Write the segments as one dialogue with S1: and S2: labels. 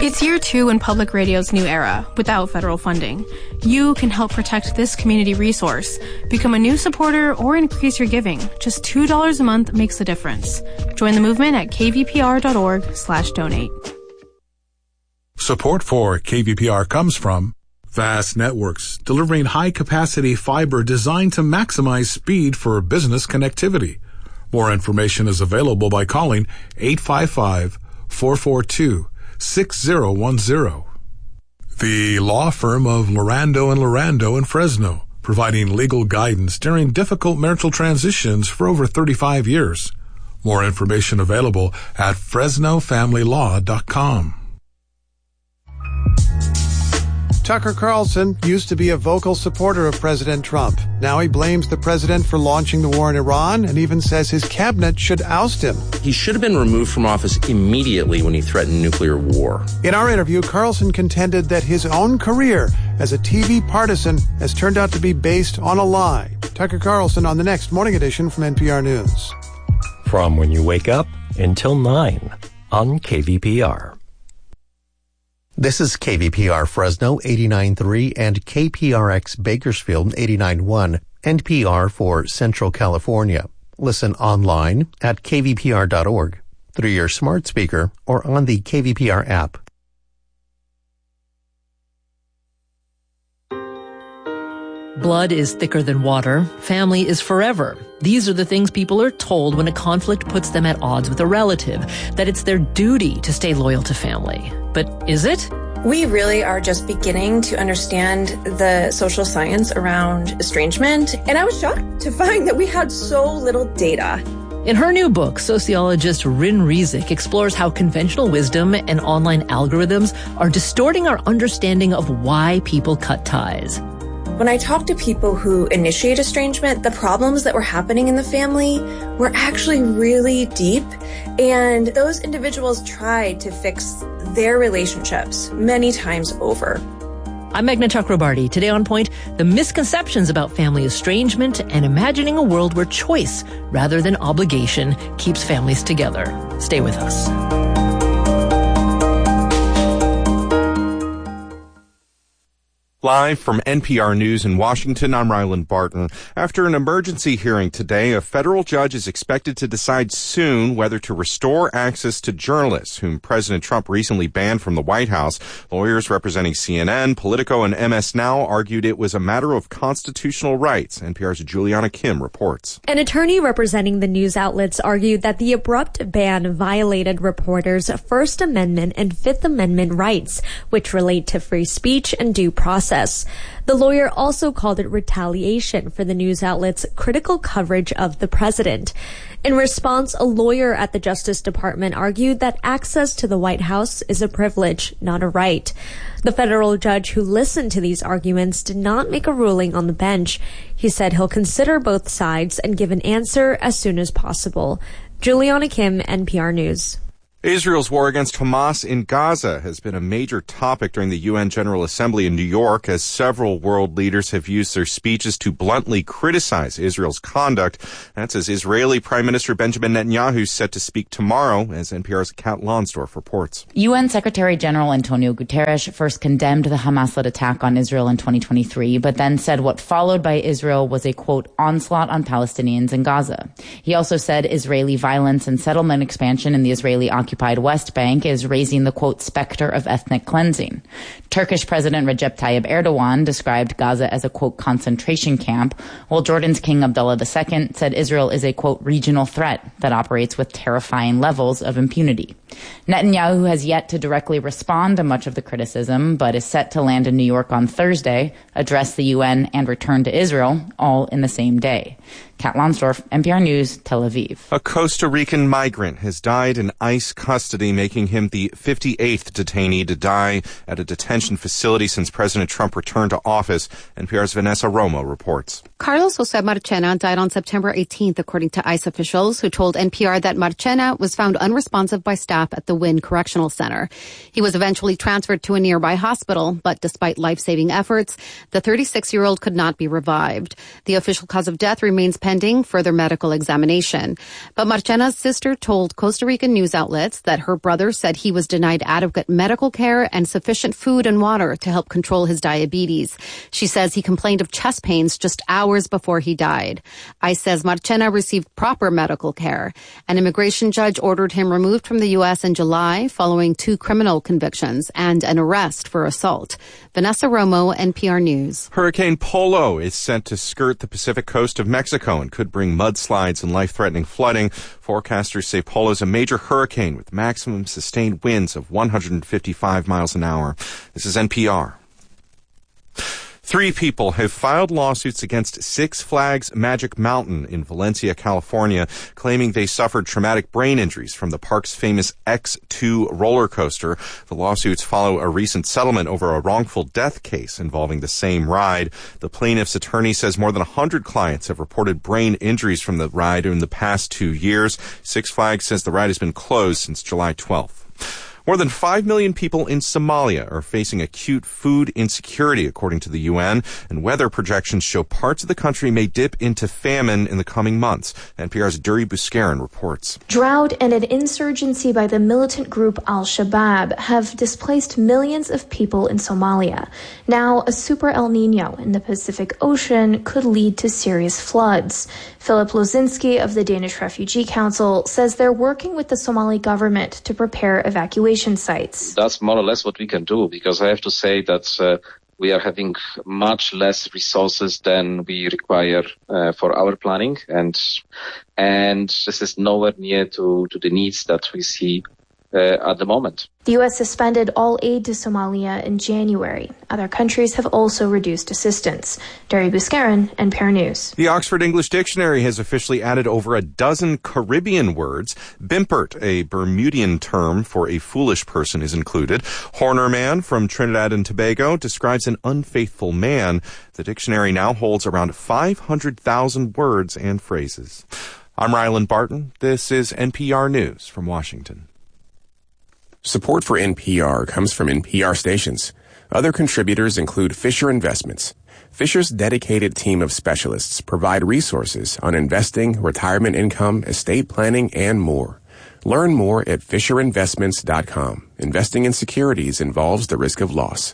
S1: It's year 2 in public radio's new era, without federal funding. You can help protect this community resource. Become a new supporter or increase your giving. Just $2 a month makes a difference. Join the movement at kvpr.org/donate.
S2: Support for KVPR comes from Vast Networks, delivering high-capacity fiber designed to maximize speed for business connectivity. More information is available by calling 855-442-6010. The law firm of Lorando & Lorando in Fresno, providing legal guidance during difficult marital transitions for over 35 years. More information available at FresnoFamilyLaw.com.
S3: Tucker Carlson used to be a vocal supporter of President Trump. Now he blames the president for launching the war in Iran and even says his cabinet should oust him.
S4: He should have been removed from office immediately when he threatened nuclear war.
S3: In our interview, Carlson contended that his own career as a TV partisan has turned out to be based on a lie. Tucker Carlson on the next Morning Edition from NPR News.
S5: From when you wake up until 9 on KVPR.
S6: This is KVPR Fresno 89.3 and KPRX Bakersfield 89.1, NPR for Central California. Listen online at kvpr.org, through your smart speaker, or on the KVPR app.
S7: Blood is thicker than water. Family is forever. These are the things people are told when a conflict puts them at odds with a relative, that it's their duty to stay loyal to family. But is it?
S8: We really are just beginning to understand the social science around estrangement, and I was shocked to find that we had so little data.
S7: In her new book, sociologist Rin Rizik explores how conventional wisdom and online algorithms are distorting our understanding of why people cut ties.
S8: When I talk to people who initiate estrangement, the problems that were happening in the family were actually really deep, and those individuals tried to fix their relationships many times over.
S7: I'm Meghna Chakrabarty. Today on Point, the misconceptions about family estrangement and imagining a world where choice rather than obligation keeps families together. Stay with us.
S9: Live from NPR News in Washington, I'm Ryland Barton. After an emergency hearing today, a federal judge is expected to decide soon whether to restore access to journalists, whom President Trump recently banned from the White House. Lawyers representing CNN, Politico, and MS Now argued it was a matter of constitutional rights. NPR's Juliana Kim reports.
S10: An attorney representing the news outlets argued that the abrupt ban violated reporters' First Amendment and Fifth Amendment rights, which relate to free speech and due process. The lawyer also called it retaliation for the news outlet's critical coverage of the president. In response, a lawyer at the Justice Department argued that access to the White House is a privilege, not a right. The federal judge who listened to these arguments did not make a ruling on the bench. He said he'll consider both sides and give an answer as soon as possible. Juliana Kim, NPR News.
S9: Israel's war against Hamas in Gaza has been a major topic during the UN General Assembly in New York, as several world leaders have used their speeches to bluntly criticize Israel's conduct. That's as Israeli Prime Minister Benjamin Netanyahu is set to speak tomorrow, as NPR's Kat Lonsdorf reports.
S11: UN Secretary General Antonio Guterres first condemned the Hamas-led attack on Israel in 2023, but then said what followed by Israel was a, quote, onslaught on Palestinians in Gaza. He also said Israeli violence and settlement expansion in the Israeli occupied West Bank is raising the, quote, specter of ethnic cleansing. Turkish President Recep Tayyip Erdogan described Gaza as a, quote, concentration camp, while Jordan's King Abdullah II said Israel is a, quote, regional threat that operates with terrifying levels of impunity. Netanyahu has yet to directly respond to much of the criticism, but is set to land in New York on Thursday, address the UN, and return to Israel, all in the same day. Kat Lonsdorf, NPR News, Tel Aviv.
S9: A Costa Rican migrant has died in ICE custody, making him the 58th detainee to die at a detention facility since President Trump returned to office. NPR's Vanessa Romo reports.
S12: Carlos Jose Marchena died on September 18th, according to ICE officials, who told NPR that Marchena was found unresponsive by staff at the Wynn Correctional Center. He was eventually transferred to a nearby hospital, but despite life-saving efforts, the 36-year-old could not be revived. The official cause of death remains pending further medical examination. But Marchena's sister told Costa Rican news outlet admits that her brother said he was denied adequate medical care and sufficient food and water to help control his diabetes. She says he complained of chest pains just hours before he died. ICE says Marchena received proper medical care. An immigration judge ordered him removed from the U.S. in July following 2 criminal convictions and an arrest for assault. Vanessa Romo, NPR News.
S9: Hurricane Polo is set to skirt the Pacific coast of Mexico and could bring mudslides and life-threatening flooding. Forecasters say Polo is a major hurricane with maximum sustained winds of 155 miles an hour. This is NPR. 3 people have filed lawsuits against Six Flags Magic Mountain in Valencia, California, claiming they suffered traumatic brain injuries from the park's famous X2 roller coaster. The lawsuits follow a recent settlement over a wrongful death case involving the same ride. The plaintiff's attorney says more than 100 clients have reported brain injuries from the ride in the past 2 years. Six Flags says the ride has been closed since July 12th. More than 5 million people in Somalia are facing acute food insecurity, according to the UN, and weather projections show parts of the country may dip into famine in the coming months. NPR's Duri Buscarin reports.
S13: Drought and an insurgency by the militant group Al-Shabaab have displaced millions of people in Somalia. Now, a super El Niño in the Pacific Ocean could lead to serious floods. Philip Lozinski of the Danish Refugee Council says they're working with the Somali government to prepare evacuation sites.
S14: That's more or less what we can do, because I have to say that we are having much less resources than we require for our planning, and this is nowhere near to the needs that we see at the moment.
S13: The U.S. suspended all aid to Somalia in January. Other countries have also reduced assistance. Duri Buscarin, NPR News.
S9: The Oxford English Dictionary has officially added over a dozen Caribbean words. Bimpert, a Bermudian term for a foolish person, is included. Horner man from Trinidad and Tobago describes an unfaithful man. The dictionary now holds around 500,000 words and phrases. I'm Ryland Barton. This is NPR News from Washington.
S15: Support for NPR comes from NPR stations. Other contributors include Fisher Investments. Fisher's dedicated team of specialists provide resources on investing, retirement income, estate planning, and more. Learn more at FisherInvestments.com. Investing in securities involves the risk of loss.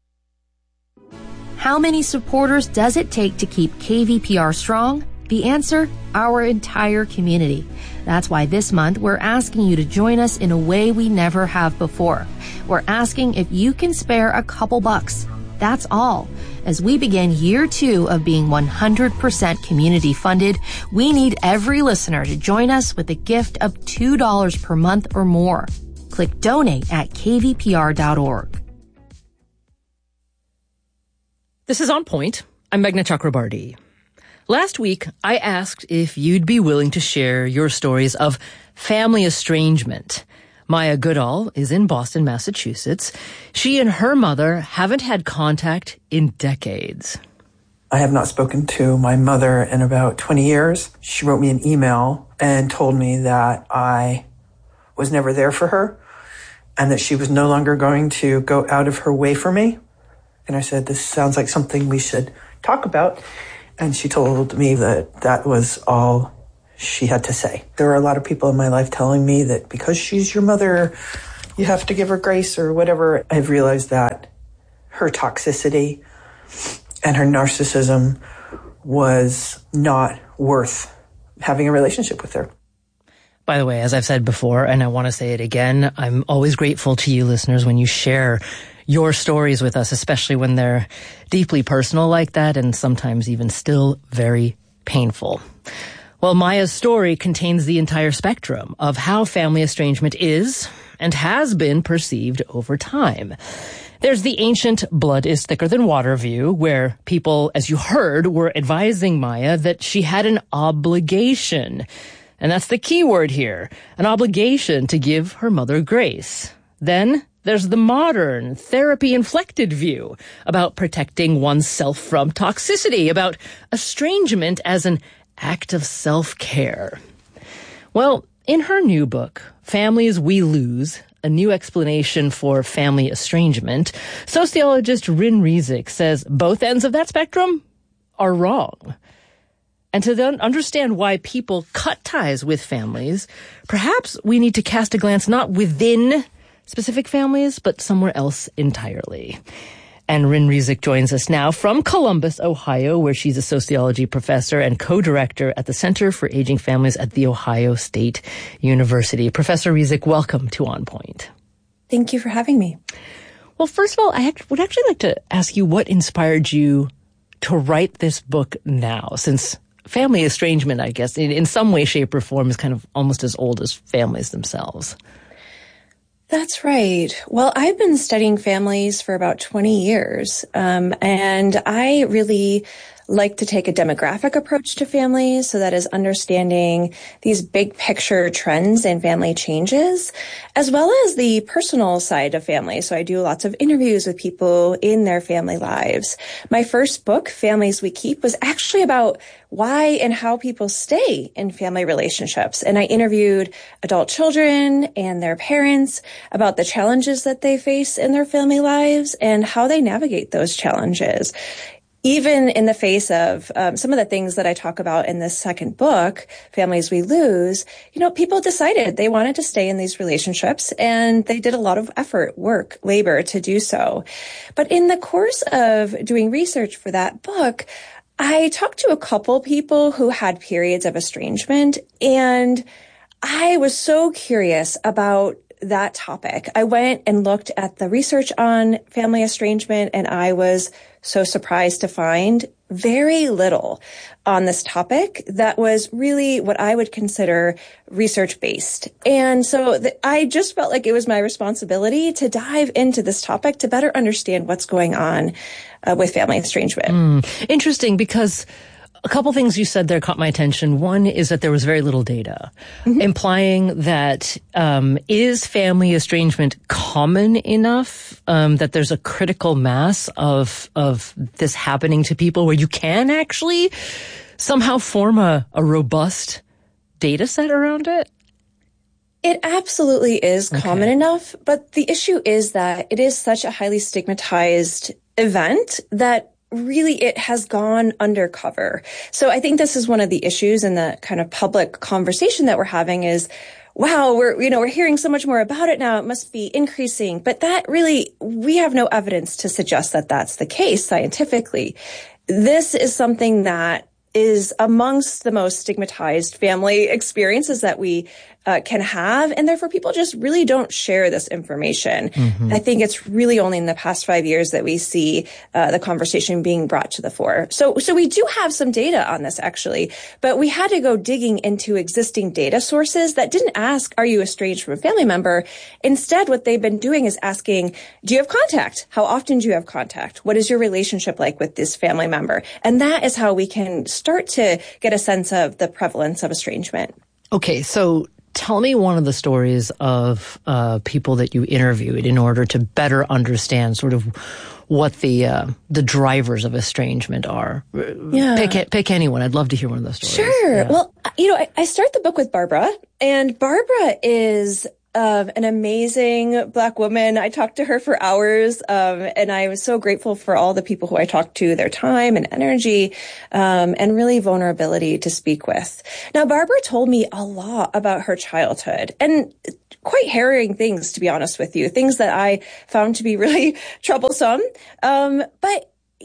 S16: How many supporters does it take to keep KVPR strong? The answer, our entire community. That's why this month we're asking you to join us in a way we never have before. We're asking if you can spare a couple bucks. That's all. As we begin year 2 of being 100% community funded, we need every listener to join us with a gift of $2 per month or more. Click donate at kvpr.org.
S7: This is On Point. I'm Meghna Chakrabarti. Last week, I asked if you'd be willing to share your stories of family estrangement. Maya Goodall is in Boston, Massachusetts. She and her mother haven't had contact in decades.
S17: I have not spoken to my mother in about 20 years. She wrote me an email and told me that I was never there for her and that she was no longer going to go out of her way for me. And I said, this sounds like something we should talk about. And she told me that that was all she had to say. There are a lot of people in my life telling me that because she's your mother, you have to give her grace or whatever. I've realized that her toxicity and her narcissism was not worth having a relationship with her.
S7: By the way, as I've said before, and I want to say it again, I'm always grateful to you listeners when you share your stories with us, especially when they're deeply personal like that and sometimes even still very painful. Well, Maya's story contains the entire spectrum of how family estrangement is and has been perceived over time. There's the ancient blood is thicker than water view, where people, as you heard, were advising Maya that she had an obligation. And that's the key word here, an obligation to give her mother grace. Then there's the modern, therapy-inflected view about protecting oneself from toxicity, about estrangement as an act of self-care. Well, in her new book, Families We Lose, a new explanation for family estrangement, sociologist Rin Rizik says both ends of that spectrum are wrong. And to then understand why people cut ties with families, perhaps we need to cast a glance not within specific families, but somewhere else entirely. And Rin Rezic joins us now from Columbus, Ohio, where she's a sociology professor and co-director at the Center for Aging Families at The Ohio State University. Professor Rezic, welcome to On Point.
S18: Thank you for having me.
S7: Well, first of all, I would actually like to ask you what inspired you to write this book now, since family estrangement, I guess, in some way, shape, or form is kind of almost as old as families themselves.
S18: That's right. Well, I've been studying families for about 20 years, and I really like to take a demographic approach to families. So that is understanding these big picture trends in family changes, as well as the personal side of family. So I do lots of interviews with people in their family lives. My first book, Families We Keep, was actually about why and how people stay in family relationships. And I interviewed adult children and their parents about the challenges that they face in their family lives and how they navigate those challenges. Even in the face of some of the things that I talk about in this second book, Families We Lose, people decided they wanted to stay in these relationships, and they did a lot of effort, work, labor to do so. But in the course of doing research for that book, I talked to a couple people who had periods of estrangement, and I was so curious about that topic. I went and looked at the research on family estrangement, and I was so surprised to find very little on this topic that was really what I would consider research-based. And so I just felt like it was my responsibility to dive into this topic to better understand what's going on with family estrangement.
S7: Interesting, because a couple things you said there caught my attention. One is that there was very little data, implying that is family estrangement common enough that there's a critical mass of this happening to people where you can actually somehow form a robust data set around it?
S18: It absolutely is common enough, but the issue is that it is such a highly stigmatized event that really it has gone undercover. So I think this is one of the issues in the kind of public conversation that we're having is, wow, we're hearing so much more about it now. It must be increasing. But that really, we have no evidence to suggest that that's the case scientifically. This is something that is amongst the most stigmatized family experiences that we can have. And therefore, people just really don't share this information. I think it's really only in the past 5 years that we see the conversation being brought to the fore. So we do have some data on this, actually, but we had to go digging into existing data sources that didn't ask, are you estranged from a family member? Instead, what they've been doing is asking, do you have contact? How often do you have contact? What is your relationship like with this family member? And that is how we can start to get a sense of the prevalence of estrangement.
S7: Okay, so tell me one of the stories of people that you interviewed in order to better understand sort of what the drivers of estrangement are.
S18: Yeah.
S7: Pick anyone. I'd love to hear one of those stories.
S18: Sure.
S7: Yeah.
S18: Well, I start the book with Barbara, and Barbara is an amazing Black woman. I talked to her for hours, and I was so grateful for all the people who I talked to, their time and energy, and really vulnerability to speak with. Now, Barbara told me a lot about her childhood, and quite harrowing things, to be honest with you, things that I found to be really troublesome. But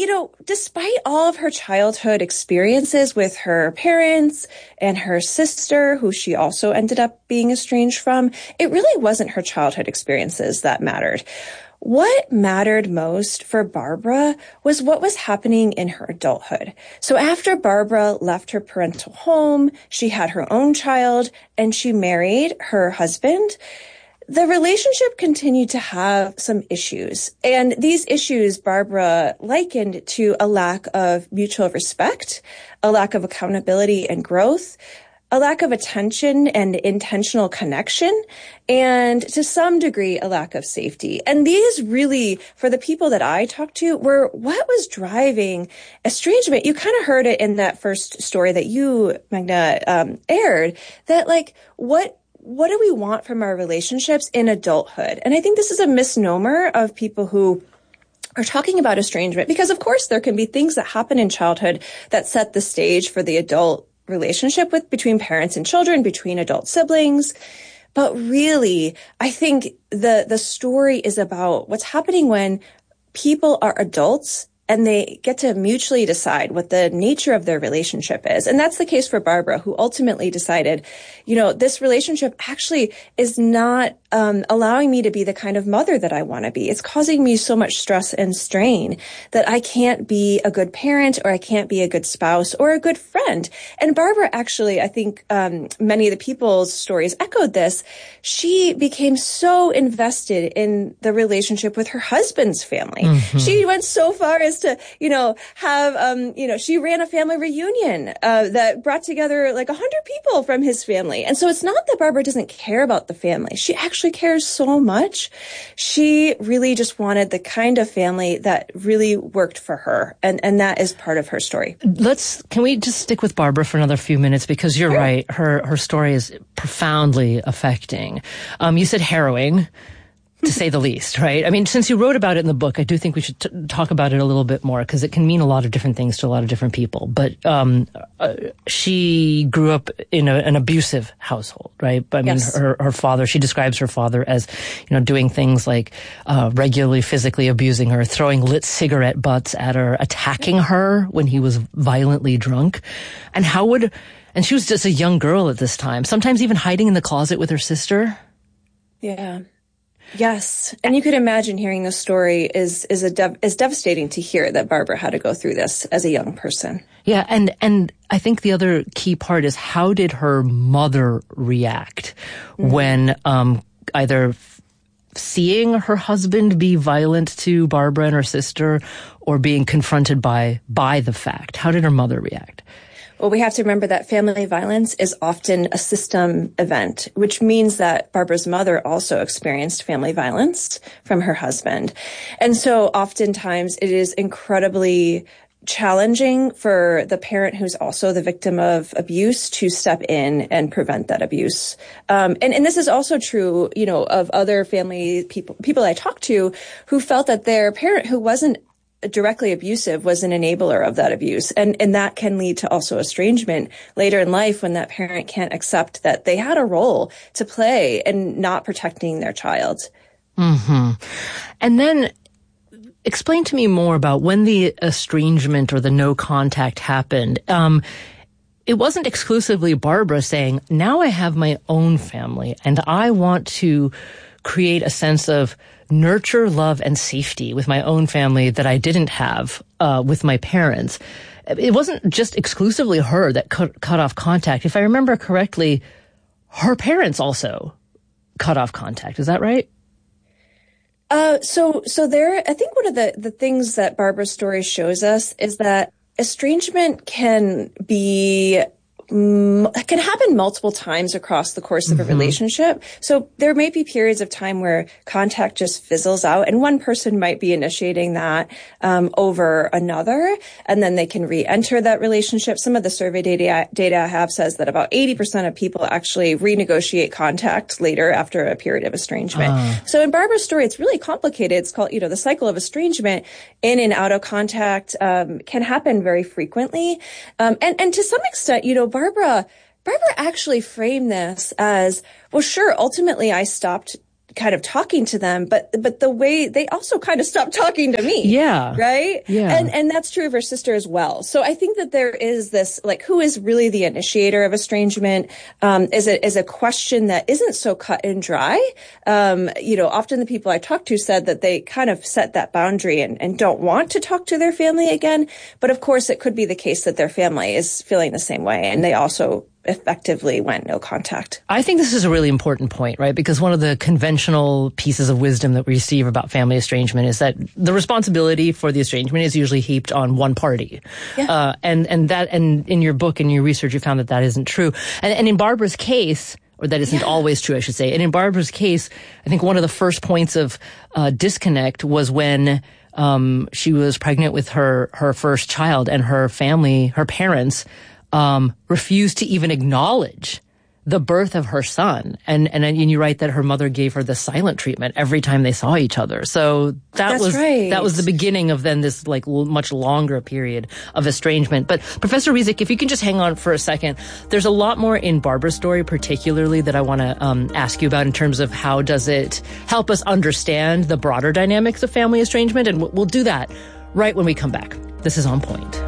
S18: despite all of her childhood experiences with her parents and her sister, who she also ended up being estranged from, it really wasn't her childhood experiences that mattered. What mattered most for Barbara was what was happening in her adulthood. So after Barbara left her parental home, she had her own child, and she married her husband. The relationship continued to have some issues, and these issues Barbara likened to a lack of mutual respect, a lack of accountability and growth, a lack of attention and intentional connection, and to some degree, a lack of safety. And these really, for the people that I talked to, were what was driving estrangement. You kind of heard it in that first story that you, Magna, aired, that what do we want from our relationships in adulthood? And I think this is a misnomer of people who are talking about estrangement, because of course there can be things that happen in childhood that set the stage for the adult relationship between parents and children, between adult siblings. But really, I think the story is about what's happening when people are adults and they get to mutually decide what the nature of their relationship is. And that's the case for Barbara, who ultimately decided, this relationship actually is not allowing me to be the kind of mother that I want to be. It's causing me so much stress and strain that I can't be a good parent, or I can't be a good spouse or a good friend. And Barbara actually, I think many of the people's stories echoed this. She became so invested in the relationship with her husband's family. Mm-hmm. She went so far as to, have, she ran a family reunion that brought together like 100 people from his family. And so it's not that Barbara doesn't care about the family. She actually cares so much. She really just wanted the kind of family that really worked for her. And that is part of her story.
S7: Can we just stick with Barbara for another few minutes? Because you're right. Her story is profoundly affecting. You said harrowing, to say the least, right? I mean, since you wrote about it in the book, I do think we should talk about it a little bit more, because it can mean a lot of different things to a lot of different people. But she grew up in an abusive household, right? I mean, her father, she describes her father as, doing things like regularly physically abusing her, throwing lit cigarette butts at her, attacking her when he was violently drunk. And she was just a young girl at this time, sometimes even hiding in the closet with her sister.
S18: Yeah. Yes. And you could imagine hearing this story is devastating to hear that Barbara had to go through this as a young person.
S7: Yeah. And I think the other key part is, how did her mother react when either seeing her husband be violent to Barbara and her sister, or being confronted by the fact? How did her mother react?
S18: Well, we have to remember that family violence is often a system event, which means that Barbara's mother also experienced family violence from her husband. And so oftentimes it is incredibly challenging for the parent who's also the victim of abuse to step in and prevent that abuse. And this is also true, of other family people I talked to who felt that their parent, who wasn't directly abusive, was an enabler of that abuse. And that can lead to also estrangement later in life, when that parent can't accept that they had a role to play in not protecting their child.
S7: Mm-hmm. And then explain to me more about when the estrangement or the no contact happened. It wasn't exclusively Barbara saying, now I have my own family and I want to create a sense of nurture, love, and safety with my own family that I didn't have with my parents. It wasn't just exclusively her that cut off contact. If I remember correctly, her parents also cut off contact. Is that right?
S18: So there, I think one of the things that Barbara's story shows us is that estrangement can happen multiple times across the course of a relationship. So there may be periods of time where contact just fizzles out, and one person might be initiating that over another, and then they can re-enter that relationship. Some of the survey data I have says that about 80% of people actually renegotiate contact later after a period of estrangement. So in Barbara's story, it's really complicated. It's called, the cycle of estrangement, in and out of contact, can happen very frequently. And to some extent, Barbara actually framed this as, well, sure, ultimately I stopped kind of talking to them, but the way they also kind of stopped talking to me.
S7: Yeah.
S18: Right?
S7: Yeah.
S18: And that's true of her sister as well. So I think that there is this, who is really the initiator of estrangement, is a question that isn't so cut and dry. Often the people I talked to said that they kind of set that boundary and don't want to talk to their family again. But of course, it could be the case that their family is feeling the same way, and they also effectively went no contact.
S7: I think this is a really important point, right? Because one of the conventional pieces of wisdom that we receive about family estrangement is that the responsibility for the estrangement is usually heaped on one party. Yeah. And in your book and your research, you found that isn't true. And in Barbara's case, or that isn't always true, I should say. And in Barbara's case, I think one of the first points of disconnect was when she was pregnant with her first child, and her family, her parents, refused to even acknowledge the birth of her son. And you write that her mother gave her the silent treatment every time they saw each other. So that was the beginning of then this like much longer period of estrangement. But Professor Rezic, if you can just hang on for a second, there's a lot more in Barbara's story particularly that I want to ask you about in terms of how does it help us understand the broader dynamics of family estrangement. And we'll do that right when we come back. This is On Point.